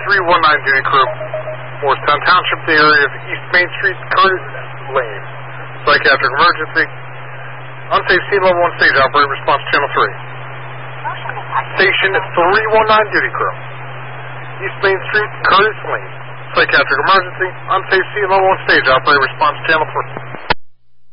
319 duty crew, Morristown Township, the area of East Main Street, Curtis Lane. Psychiatric emergency. Unsafe scene level 1 stage operator, response channel 3. Station 319 duty crew, East Main Street, Curtis Lane. Psychiatric emergency. Unsafe scene level 1 stage operator, response channel 3.